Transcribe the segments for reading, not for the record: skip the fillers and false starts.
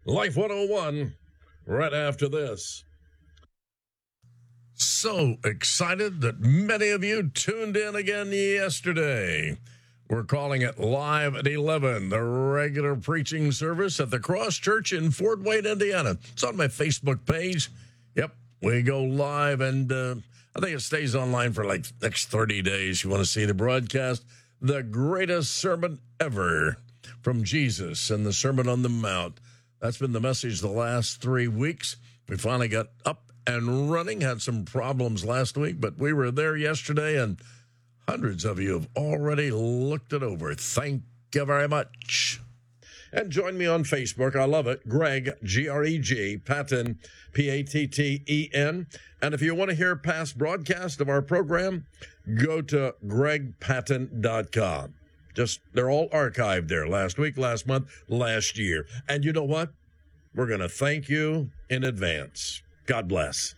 Life 101, right after this. So excited that many of you tuned in again yesterday. We're calling it Live at 11, the regular preaching service at the Cross Church in Fort Wayne, Indiana. It's on my Facebook page. Yep, we go live, and I think it stays online for like next 30 days. You want to see the broadcast? The greatest sermon ever from Jesus and the Sermon on the Mount. That's been the message the last 3 weeks. We finally got up and running, had some problems last week, but we were there yesterday, and hundreds of you have already looked it over. Thank you very much. And join me on Facebook. I love it. Greg, G-R-E-G, Patton, P-A-T-T-E-N. And if you want to hear past broadcasts of our program, go to gregpatton.com. They're all archived there. Last week, last month, last year. And you know what? We're going to thank you in advance. God bless.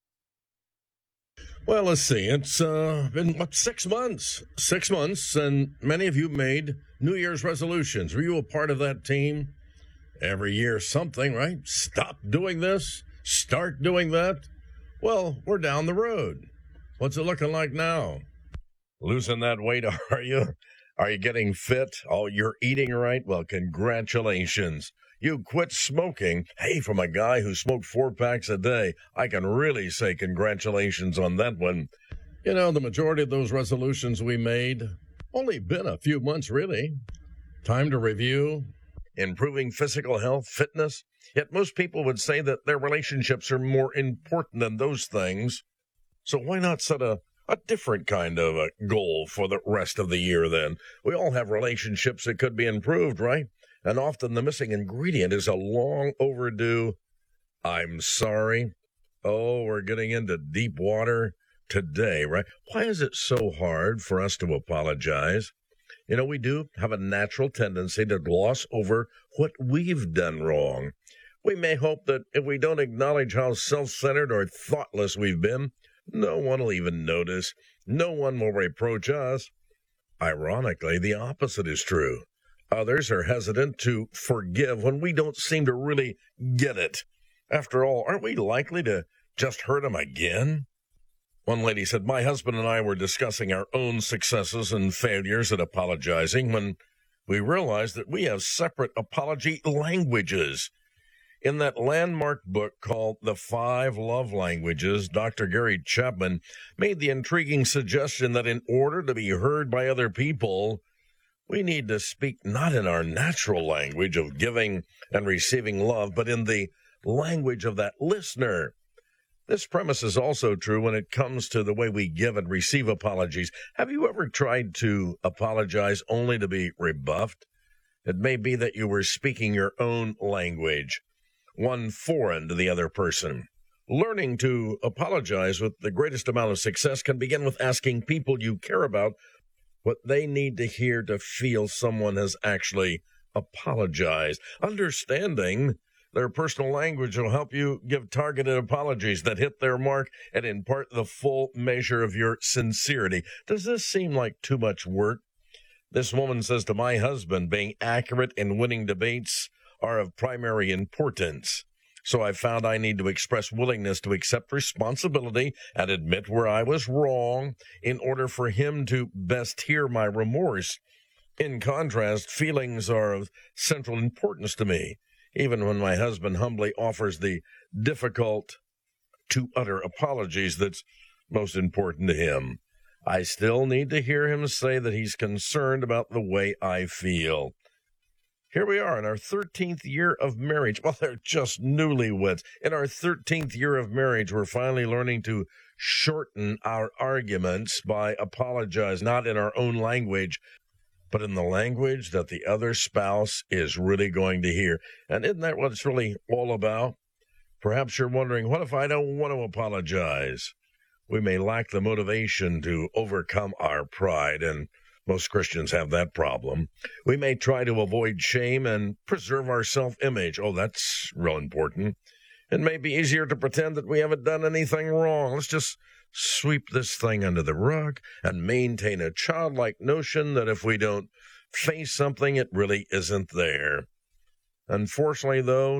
Well, let's see. It's been 6 months. 6 months, and many of you made New Year's resolutions. Were you a part of that team? Every year something, right? Stop doing this. Start doing that. Well, we're down the road. What's it looking like now? Losing that weight, are you? Are you getting fit? Oh, you're eating right? Well, congratulations. You quit smoking. Hey, from a guy who smoked 4 packs a day, I can really say congratulations on that one. You know, the majority of those resolutions we made, only been a few months, really. Time to review. Improving physical health, fitness. Yet most people would say that their relationships are more important than those things. So why not set a different kind of a goal for the rest of the year then? We all have relationships that could be improved, right? And often the missing ingredient is a long overdue, I'm sorry. Oh, we're getting into deep water today, right? Why is it so hard for us to apologize? You know, we do have a natural tendency to gloss over what we've done wrong. We may hope that if we don't acknowledge how self-centered or thoughtless we've been, no one will even notice. No one will reproach us. Ironically, the opposite is true. Others are hesitant to forgive when we don't seem to really get it. After all, aren't we likely to just hurt them again? One lady said, my husband and I were discussing our own successes and failures at apologizing when we realized that we have separate apology languages. In that landmark book called The 5 Love Languages, Dr. Gary Chapman made the intriguing suggestion that in order to be heard by other people, we need to speak not in our natural language of giving and receiving love, but in the language of that listener. This premise is also true when it comes to the way we give and receive apologies. Have you ever tried to apologize only to be rebuffed? It may be that you were speaking your own language, one foreign to the other person. Learning to apologize with the greatest amount of success can begin with asking people you care about what they need to hear to feel someone has actually apologized. Understanding their personal language will help you give targeted apologies that hit their mark and impart the full measure of your sincerity. Does this seem like too much work? This woman says to my husband, being accurate in winning debates are of primary importance. So I found I need to express willingness to accept responsibility and admit where I was wrong in order for him to best hear my remorse. In contrast, feelings are of central importance to me, even when my husband humbly offers the difficult to utter apologies that's most important to him. I still need to hear him say that he's concerned about the way I feel. Here we are in our 13th year of marriage. Well, they're just newlyweds. In our 13th year of marriage, we're finally learning to shorten our arguments by apologizing, not in our own language, but in the language that the other spouse is really going to hear. And isn't that what it's really all about? Perhaps you're wondering, what if I don't want to apologize? We may lack the motivation to overcome our pride, and most Christians have that problem. We may try to avoid shame and preserve our self-image. Oh, that's real important. It may be easier to pretend that we haven't done anything wrong. Let's just sweep this thing under the rug and maintain a childlike notion that if we don't face something, it really isn't there. Unfortunately, though,